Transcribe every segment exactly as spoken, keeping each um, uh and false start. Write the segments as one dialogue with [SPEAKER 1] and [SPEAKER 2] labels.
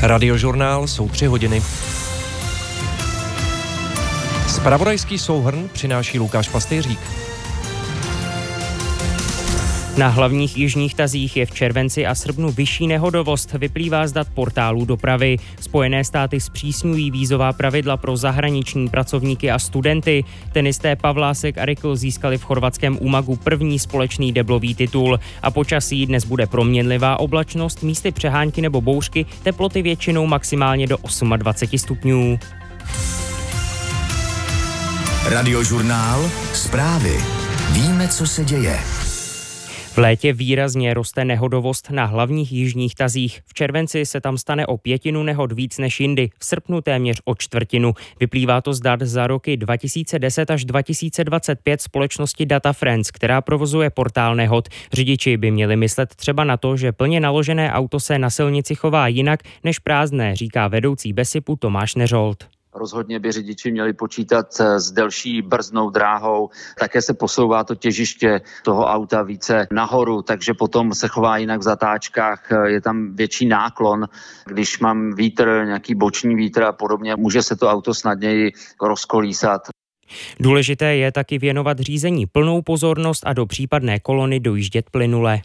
[SPEAKER 1] Radiožurnál, jsou tři hodiny. Zpravodajský souhrn přináší Lukáš Pastýřík.
[SPEAKER 2] Na hlavních jižních tazích je v červenci a srpnu vyšší nehodovost, vyplývá z dat portálů dopravy. Spojené státy zpřísňují vízová pravidla pro zahraniční pracovníky a studenty. Tenisté Pavlásek a Rikl získali v chorvatském Umagu první společný deblový titul. A počasí dnes bude proměnlivá oblačnost, místy přehánky nebo bouřky, teploty většinou maximálně do dvacet osm stupňů.
[SPEAKER 3] Radiožurnál, zprávy. Víme, co se děje.
[SPEAKER 2] V létě výrazně roste nehodovost na hlavních jižních tazích. V červenci se tam stane o pětinu nehod víc než jindy, v srpnu téměř o čtvrtinu. Vyplývá to z dat za roky dva tisíce deset až dva tisíce dvacet pět společnosti Data Friends, která provozuje portál nehod. Řidiči by měli myslet třeba na to, že plně naložené auto se na silnici chová jinak než prázdné, říká vedoucí Besipu Tomáš Neřolt.
[SPEAKER 4] Rozhodně by řidiči měli počítat s delší brzdnou dráhou. Také se posouvá to těžiště toho auta více nahoru, takže potom se chová jinak v zatáčkách. Je tam větší náklon. Když mám vítr, nějaký boční vítr a podobně, může se to auto snadněji rozkolísat.
[SPEAKER 2] Důležité je taky věnovat řízení plnou pozornost a do případné kolony dojíždět plynule.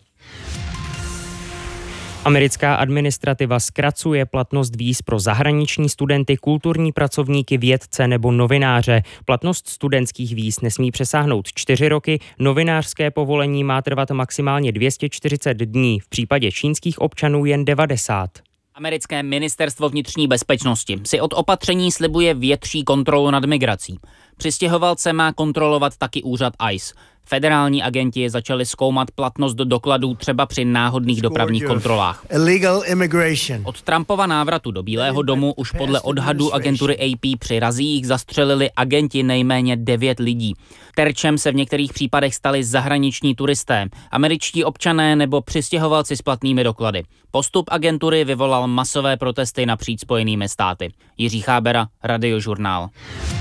[SPEAKER 2] Americká administrativa zkracuje platnost víz pro zahraniční studenty, kulturní pracovníky, vědce nebo novináře. Platnost studentských víz nesmí přesáhnout čtyři roky, novinářské povolení má trvat maximálně dvě stě čtyřicet dní, v případě čínských občanů jen devadesát.
[SPEAKER 5] Americké ministerstvo vnitřní bezpečnosti si od opatření slibuje větší kontrolu nad migrací. Přistěhovalce má kontrolovat taky úřad I C E. Federální agenti začali zkoumat platnost do dokladů třeba při náhodných dopravních kontrolách. Od Trumpova návratu do Bílého domu už podle odhadu agentury A P při razích zastřelili agenti nejméně devět lidí. Terčem se v některých případech stali zahraniční turisté, američtí občané nebo přistěhovalci s platnými doklady. Postup agentury vyvolal masové protesty napříč Spojenými státy. Jiří Chábera, Radiožurnál.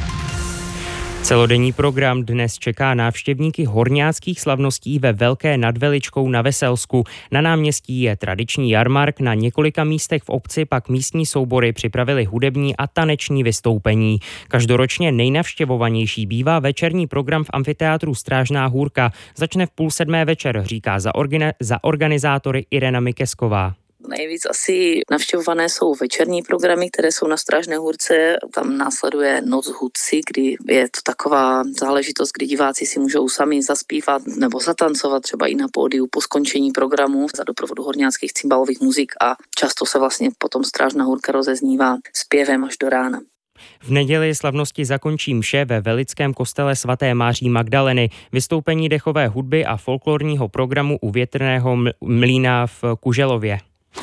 [SPEAKER 2] Celodenní program dnes čeká návštěvníky horňáckých slavností ve Velké nad Veličkou na Veselsku. Na náměstí je tradiční jarmark, na několika místech v obci pak místní soubory připravili hudební a taneční vystoupení. Každoročně nejnavštěvovanější bývá večerní program v amfiteátru Strážná hůrka. Začne v půl sedmé večer, říká za, organe, za organizátory Irena Mikesková.
[SPEAKER 6] Nejvíc asi navštěvované jsou večerní programy, které jsou na Strážné hůrce. Tam následuje Noc hudci, kdy je to taková záležitost, kdy diváci si můžou sami zaspívat nebo zatancovat třeba i na pódiu po skončení programu za doprovodu horňáckých cymbalových muzik a často se vlastně potom Strážná hůrka rozeznívá zpěvem až do rána.
[SPEAKER 2] V neděli slavnosti zakončí mše ve Velickém kostele svaté Máří Magdaleny, vystoupení dechové hudby a folklorního programu u větrného mlýna v Kuželově.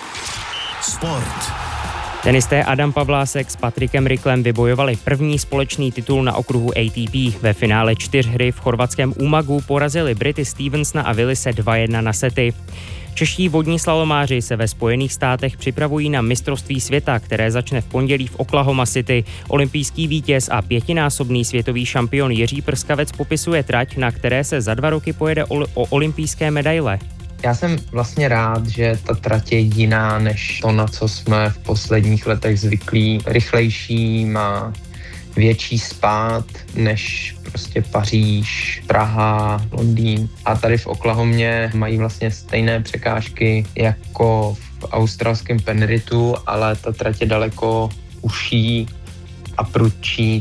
[SPEAKER 3] Sport.
[SPEAKER 2] Tenisté Adam Pavlásek s Patrikem Riklem vybojovali první společný titul na okruhu A T P. Ve finále čtyřhry v chorvatském Umagu porazili Brity Stevensona a Willise dva jedna na sety. Čeští vodní slalomáři se ve Spojených státech připravují na mistrovství světa, které začne v pondělí v Oklahoma City. Olympijský vítěz a pětinásobný světový šampion Jiří Prskavec popisuje trať, na které se za dva roky pojede o, o olympijské medaile.
[SPEAKER 7] Já jsem vlastně rád, že ta trať je jiná než to, na co jsme v posledních letech zvyklí. Rychlejší, má větší spád než prostě Paříž, Praha, Londýn. A tady v Oklahomě mají vlastně stejné překážky jako v australském Penritu, ale ta trať je daleko užší a prudčí.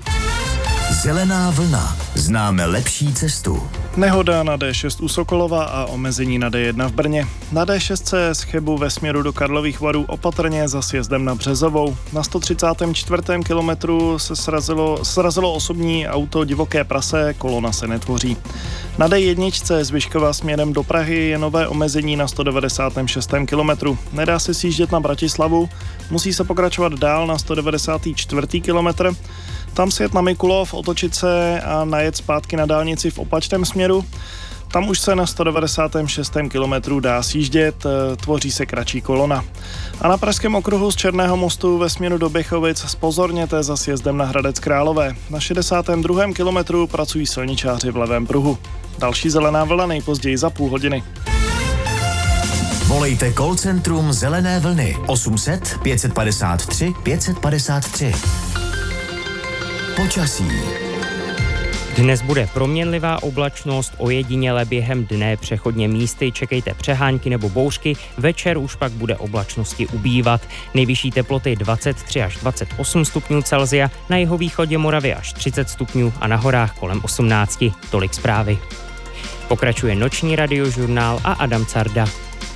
[SPEAKER 3] Zelená vlna. Známe lepší cestu.
[SPEAKER 8] Nehoda na D šest u Sokolova a omezení na D jedna v Brně. Na D šest z Chebu ve směru do Karlových Varů opatrně za sjezdem na Březovou. Na sto třicátém čtvrtém kilometru se srazilo, srazilo osobní auto Divoké prase, kolona se netvoří. Na D jedna z Vyškova směrem do Prahy je nové omezení na sto devadesátém šestém kilometru. Nedá se sjíždět na Bratislavu, musí se pokračovat dál na sto devadesátém čtvrtém kilometru. Tam sjet na Mikulov, otočit se a najet zpátky na dálnici v opačném směru. Tam už se na sto devadesátém šestém kilometru dá sjíždět, tvoří se kratší kolona. A na pražském okruhu z Černého mostu ve směru do Běchovic zpozorněte za sjezdem na Hradec Králové. Na šedesátém druhém kilometru pracují silničáři v levém pruhu. Další zelená vlna nejpozději za půl hodiny.
[SPEAKER 3] Volejte call centrum Zelené vlny osm set pět padesát tři pět padesát tři. Počasí.
[SPEAKER 2] Dnes bude proměnlivá oblačnost, ojediněle během dne přechodně místy čekejte přehánky nebo bouřky, večer už pak bude oblačnosti ubývat. Nejvyšší teploty dvacet tři až dvacet osm stupňů Celsia, na jihovýchodě Moravy až třicet stupňů a na horách kolem osmnáct. Tolik zprávy. Pokračuje noční radiožurnál a Adam Carda.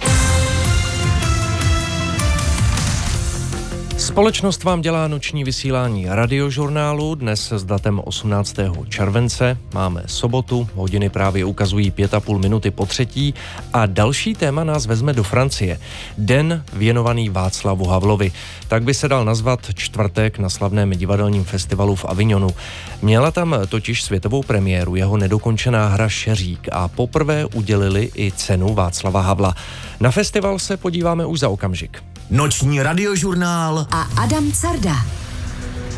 [SPEAKER 1] Společnost vám dělá noční vysílání radiožurnálu dnes s datem osmnáctého července. Máme sobotu, hodiny právě ukazují pět a půl minuty po třetí a další téma nás vezme do Francie. Den věnovaný Václavu Havlovi. Tak by se dal nazvat čtvrtek na slavném divadelním festivalu v Avignonu. Měla tam totiž světovou premiéru jeho nedokončená hra Šeřík a poprvé udělili i cenu Václava Havla. Na festival se podíváme už za okamžik.
[SPEAKER 3] Noční radiožurnál
[SPEAKER 9] a Adam Carda.